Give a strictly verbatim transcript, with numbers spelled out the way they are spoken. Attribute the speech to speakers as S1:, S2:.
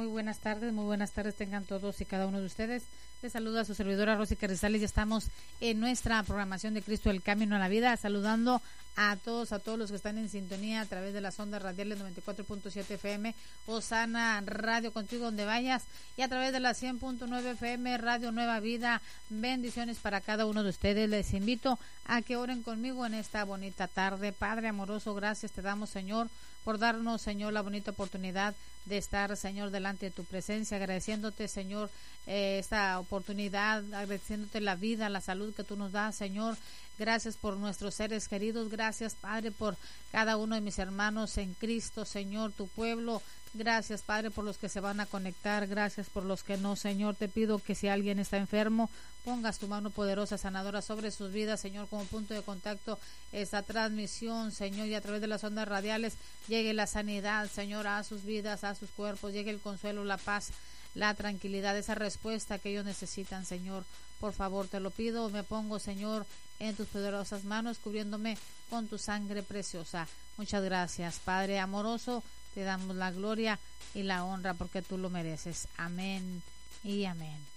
S1: Muy buenas tardes, muy buenas tardes tengan todos y cada uno de ustedes. Les saluda a su servidora Rosy Carrizales. Ya estamos en nuestra programación de Cristo, el Camino a la Vida, saludando a todos, a todos los que están en sintonía a través de las ondas radiales noventa y cuatro punto siete F M, Osana Radio Contigo donde vayas, y a través de la cien punto nueve F M, Radio Nueva Vida. Bendiciones para cada uno de ustedes. Les invito a que oren conmigo en esta bonita tarde. Padre amoroso, gracias te damos, Señor, por darnos, Señor, la bonita oportunidad de estar, Señor, delante de tu presencia, agradeciéndote, Señor, eh, esta oportunidad, agradeciéndote la vida, la salud que tú nos das, Señor. Gracias por nuestros seres queridos, gracias, Padre, por cada uno de mis hermanos en Cristo, Señor, tu pueblo. Gracias, Padre, por los que se van a conectar, gracias por los que no, Señor. Te pido que si alguien está enfermo, pongas tu mano poderosa sanadora sobre sus vidas, Señor, como punto de contacto esta transmisión, Señor, y a través de las ondas radiales llegue la sanidad, Señor, a sus vidas, a sus cuerpos, llegue el consuelo, la paz, la tranquilidad, esa respuesta que ellos necesitan, Señor. Por favor, te lo pido, me pongo, Señor, en tus poderosas manos, cubriéndome con tu sangre preciosa. Muchas gracias, Padre amoroso, te damos la gloria y la honra porque tú lo mereces. Amén y amén.